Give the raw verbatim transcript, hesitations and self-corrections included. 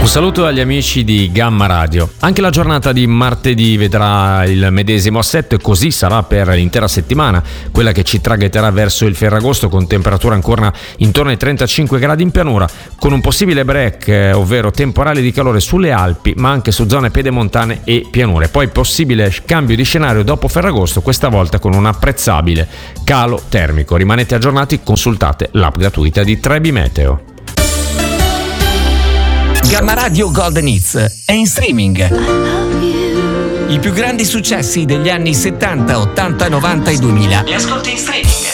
saluto agli amici di Gamma Radio. Anche la giornata di martedì vedrà il medesimo assetto e così sarà per l'intera settimana, quella che ci traghetterà verso il Ferragosto con temperature ancora intorno ai trentacinque gradi in pianura, con un possibile break, eh, ovvero temporale di calore sulle Alpi, ma anche su zone pedemontane e pianure. Poi possibile cambio di scenario dopo Ferragosto, questa volta con un apprezzabile calo termico. Rimanete aggiornati, consultate l'app gratuita di Trebi Meteo. Gamma Radio Golden Hits è in streaming. I più grandi successi degli anni settanta, ottanta, novanta e duemila. Li ascolti in streaming.